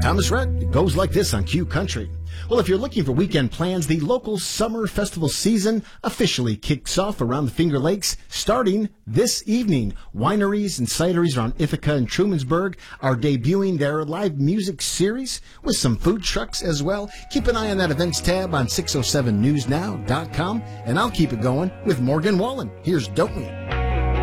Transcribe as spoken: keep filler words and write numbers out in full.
Thomas Rhett. It goes like this on Q Country. Well, if you're looking for weekend plans, the local summer festival season officially kicks off around the Finger Lakes starting this evening. Wineries and cideries around Ithaca and Trumansburg are debuting their live music series with some food trucks as well. Keep an eye on that events tab on six oh seven news now dot com, and I'll keep it going with Morgan Wallen. Here's Don't We?